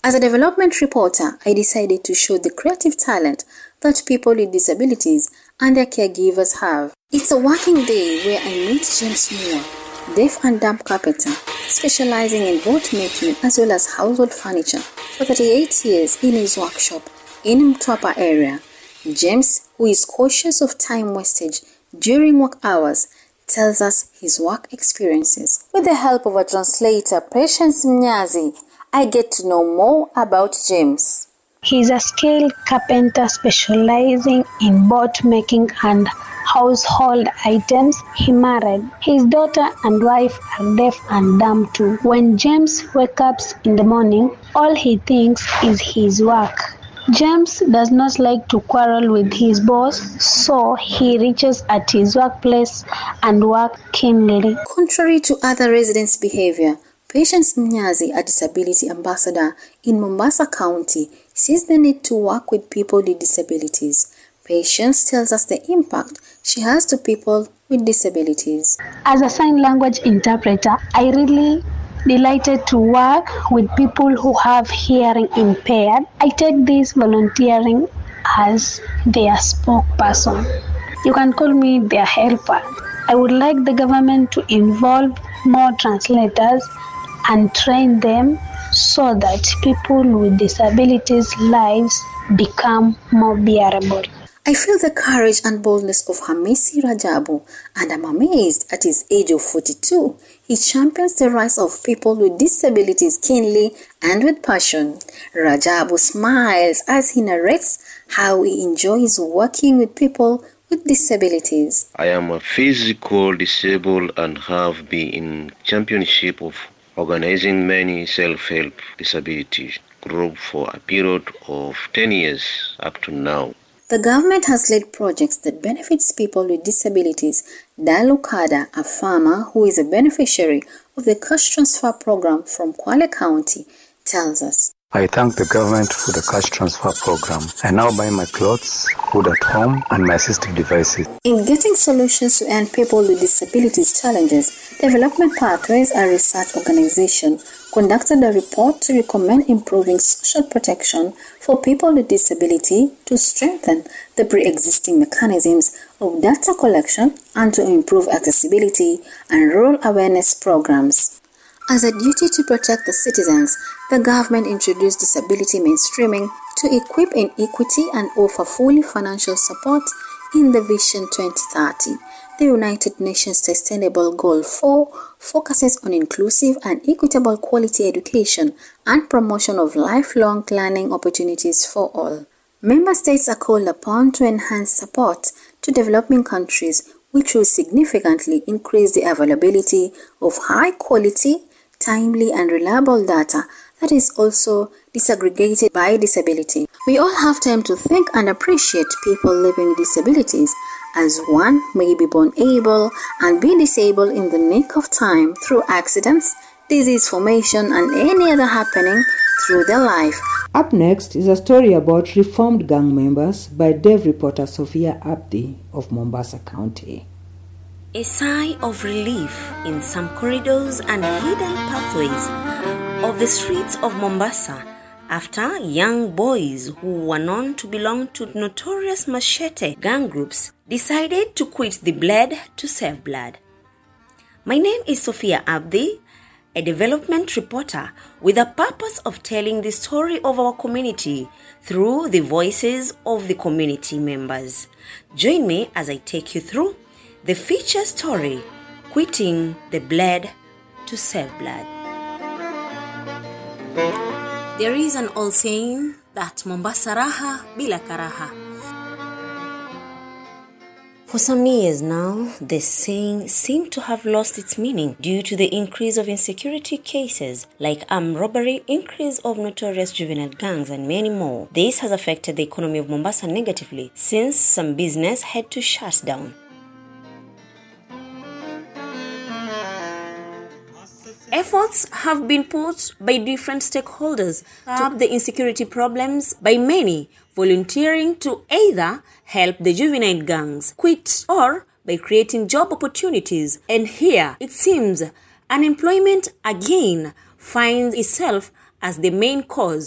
As a development reporter, I decided to show the creative talent that people with disabilities and their caregivers have. It's a working day where I meet James Moore, deaf and dumb carpenter, specializing in boat making as well as household furniture for 38 years in his workshop in Mtwapa area. James, who is cautious of time wastage during work hours, tells us his work experiences. With the help of a translator, Patience Mnyazi, I get to know more about James. He's a skilled carpenter specializing in boat making and household items. He married. His daughter and wife are deaf and dumb too. When James wakes up in the morning, all he thinks is his work. James does not like to quarrel with his boss, so he reaches at his workplace and works keenly. Contrary to other residents' behavior, Patience Mnyazi, a disability ambassador in Mombasa County, sees the need to work with people with disabilities. Patience tells us the impact she has to people with disabilities. As a sign language interpreter, I really delighted to work with people who have hearing impaired. I take this volunteering as their spokesperson. You can call me their helper. I would like the government to involve more translators and train them so that people with disabilities' lives become more bearable. I feel the courage and boldness of Hamisi Rajabu, and I'm amazed at his age of 42. He champions the rights of people with disabilities keenly and with passion. Rajabu smiles as he narrates how he enjoys working with people with disabilities. I am a physical disabled and have been in championship of organizing many self-help disability groups for a period of 10 years up to now. The government has led projects that benefits people with disabilities. Dalu Kada, a farmer who is a beneficiary of the cash transfer program from Kwale County, tells us. I thank the government for the cash transfer program. I now buy my clothes, food at home, and my assistive devices. In getting solutions to end people with disabilities challenges, Development Pathways, a research organization, conducted a report to recommend improving social protection for people with disability to strengthen the pre-existing mechanisms of data collection and to improve accessibility and rural awareness programs. As a duty to protect the citizens, the government introduced disability mainstreaming to equip in equity and offer fully financial support in the Vision 2030. The United Nations Sustainable Goal 4 focuses on inclusive and equitable quality education and promotion of lifelong learning opportunities for all. Member states are called upon to enhance support to developing countries, which will significantly increase the availability of high-quality, timely and reliable data that is also disaggregated by disability. We all have time to think and appreciate people living with disabilities, as one may be born able and be disabled in the nick of time through accidents, disease formation and any other happening through their life. Up next is a story about reformed gang members by dev reporter Sophia Abdi of Mombasa County. A sigh of relief in some corridors and hidden pathways of the streets of Mombasa after young boys who were known to belong to notorious machete gang groups decided to quit the blood to save blood. My name is Sophia Abdi, a development reporter with the purpose of telling the story of our community through the voices of the community members. Join me as I take you through the feature story, Quitting the Blood to Save Blood. There is an old saying that Mombasa raha bila karaha. For some years now, this saying seemed to have lost its meaning due to the increase of insecurity cases like armed robbery, increase of notorious juvenile gangs, and many more. This has affected the economy of Mombasa negatively since some business had to shut down. Efforts have been put by different stakeholders to curb the insecurity problems by many volunteering to either help the juvenile gangs quit or by creating job opportunities. And here it seems unemployment again finds itself as the main cause